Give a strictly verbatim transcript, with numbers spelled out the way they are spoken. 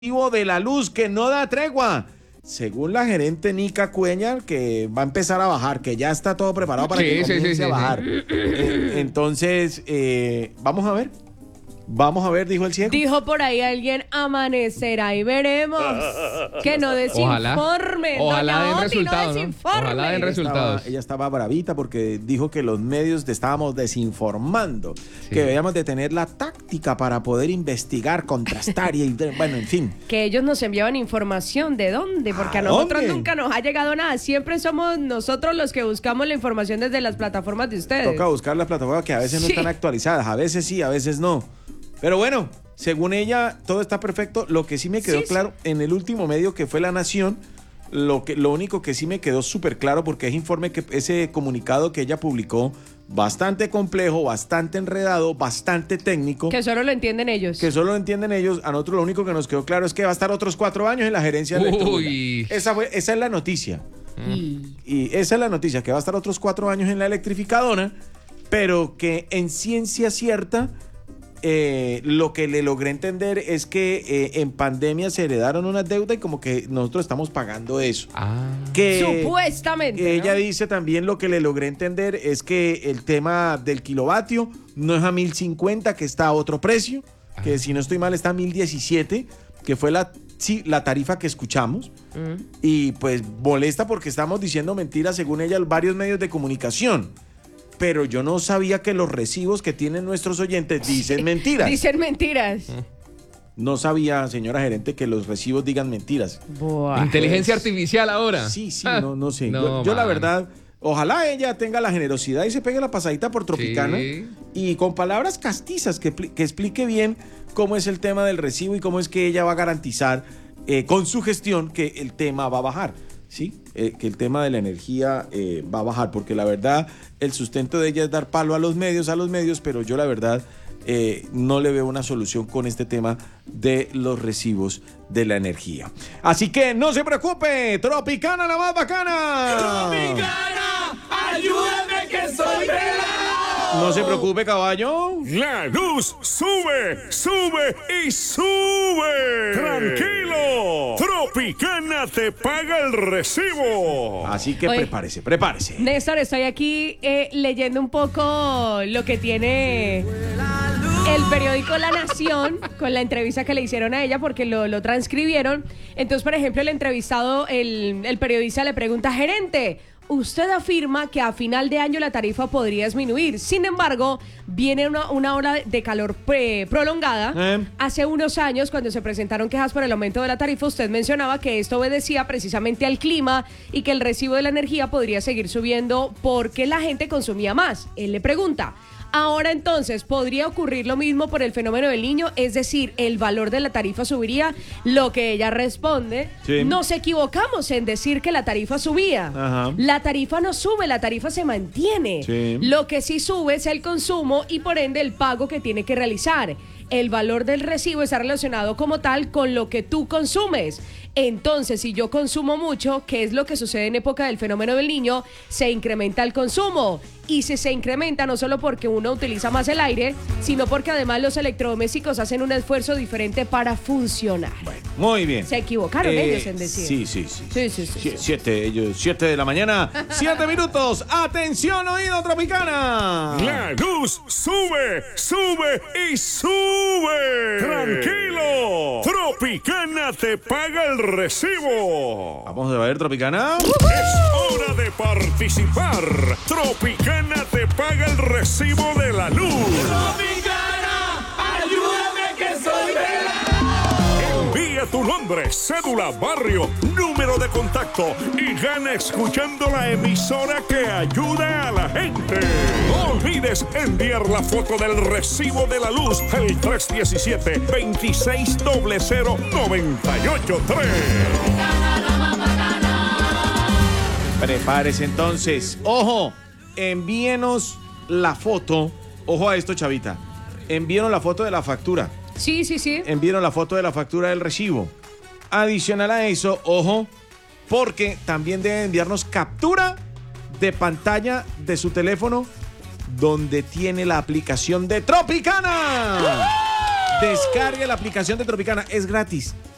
de la luz que no da tregua. Según la gerente Nica Cuellar, que va a empezar a bajar, que ya está todo preparado para sí, que sí, comience sí, a sí, bajar. sí. Eh, entonces, eh, vamos a ver. Vamos a ver, dijo el ciego. Dijo por ahí alguien, amanecerá y veremos. Que no desinformen. Ojalá, ojalá den Oti, resultados, no ¿no? desinformen. Ojalá den Ella resultados. estaba, ella estaba bravita porque dijo que los medios te estábamos desinformando, Sí. que debíamos de tener la táctica para poder investigar, contrastar y bueno, en fin. Que ellos nos enviaban información. ¿De dónde? Porque a ¿A nosotros dónde? nunca nos ha llegado nada. Siempre somos nosotros los que buscamos la información desde las plataformas de ustedes. Toca buscar las plataformas que a veces no Sí. están actualizadas, a veces sí, a veces no. Pero bueno, según ella, todo está perfecto. Lo que sí me quedó Sí, sí. claro, en el último medio que fue La Nación, lo, que, lo único que sí me quedó súper claro, porque es informe que ese comunicado que ella publicó, bastante complejo, bastante enredado, bastante técnico, que, Que solo lo entienden ellos. solo lo entienden ellos. A nosotros lo único que nos quedó claro es que va a estar otros cuatro años en la gerencia de Uy. Esa, fue, esa es la noticia. Y- Y esa es la noticia, que va a estar otros cuatro años en la electrificadora, pero que en ciencia cierta, eh, lo que le logré entender es que eh, en pandemia se heredaron una deuda y como que nosotros estamos pagando eso. Ah. Que, Supuestamente. que ¿no? ella dice también, lo que le logré entender es que el tema del kilovatio no es a mil cincuenta, que está a otro precio, que si no estoy mal está a mil diecisiete, que fue la, sí, la tarifa que escuchamos. Mm. Y pues molesta porque estamos diciendo mentiras, según ella, varios medios de comunicación. Pero yo no sabía que los recibos que tienen nuestros oyentes dicen mentiras. Dicen mentiras. No sabía, señora gerente, que los recibos digan mentiras. Buah. Inteligencia artificial ahora. Sí, sí, no, no sé. No, yo, yo la man. verdad, ojalá ella tenga la generosidad y se pegue la pasadita por Tropicana. Sí. Y con palabras castizas que, pli- que explique bien cómo es el tema del recibo y cómo es que ella va a garantizar eh, con su gestión que el tema va a bajar. Sí, eh, que el tema de la energía eh, va a bajar, porque la verdad el sustento de ella es dar palo a los medios, a los medios, pero yo la verdad eh, no le veo una solución con este tema de los recibos de la energía. Así que no se preocupe, Tropicana la más bacana. Tropicana, ayúdame que soy pelado. No se preocupe, caballo. La luz sube, sube y sube. Tranquilo. Tropicana te paga el recibo. Así que Oye. prepárese, prepárese. Néstor, estoy aquí eh, leyendo un poco lo que tiene el periódico La Nación con la entrevista que le hicieron a ella porque lo, lo transcribieron. Entonces, por ejemplo, el entrevistado, el, el periodista le pregunta, gerente, usted afirma que a final de año la tarifa podría disminuir. Sin embargo, viene una, una ola de calor eh, prolongada. Eh. Hace unos años, cuando se presentaron quejas por el aumento de la tarifa, usted mencionaba que esto obedecía precisamente al clima y que el recibo de la energía podría seguir subiendo porque la gente consumía más. Él le pregunta, ahora entonces, ¿podría ocurrir lo mismo por el fenómeno del Niño? Es decir, ¿el valor de la tarifa subiría? Lo que ella responde, Sí. nos equivocamos en decir que la tarifa subía. Ajá. La tarifa no sube, la tarifa se mantiene. Sí. Lo que sí sube es el consumo y por ende el pago que tiene que realizar. El valor del recibo está relacionado como tal con lo que tú consumes. Entonces, si yo consumo mucho, ¿qué es lo que sucede en época del fenómeno del Niño? Se incrementa el consumo. Y si se incrementa no solo porque uno utiliza más el aire, sino porque además los electrodomésticos hacen un esfuerzo diferente para funcionar. Muy bien. Se equivocaron Eh, ellos en decir. Sí, sí, sí. Sí, sí, sí, Sie- sí. Siete, ellos, siete de la mañana, siete minutos. Atención, oído, Tropicana. La luz sube, sube y sube. Tranquilo. Tropicana te paga el recibo. Vamos a ver, Tropicana. Es hora de participar. Tropicana te paga el recibo de la luz. Tropicana, ayúdame que soy pelado. Envía tu nombre, cédula, barrio, número de contacto y gana escuchando la emisora que ayuda a la gente. No olvides enviar la foto del recibo de la luz al tres uno siete, dos seis cero cero, nueve ocho tres. Prepárese entonces. Ojo, envíenos la foto. Ojo a esto, chavita. Envíenos la foto de la factura. Sí, sí, sí. Envíenos la foto de la factura del recibo. Adicional a eso, ojo, porque también deben enviarnos captura de pantalla de su teléfono donde tiene la aplicación de Tropicana. Descargue la aplicación de Tropicana, es gratis.